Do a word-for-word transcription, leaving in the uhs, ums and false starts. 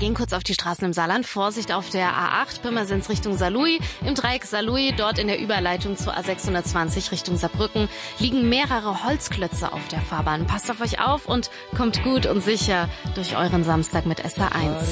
gehen kurz auf die Straßen im Saarland. Vorsicht auf der A acht, Pirmasens Richtung Saarlouis. Im Dreieck Saarlouis, dort in der Überleitung zur A sechshundertzwanzig Richtung Saarbrücken, liegen mehrere Holzklötze auf der Fahrbahn. Passt auf euch auf und kommt gut und sicher durch euren Samstag mit S R eins.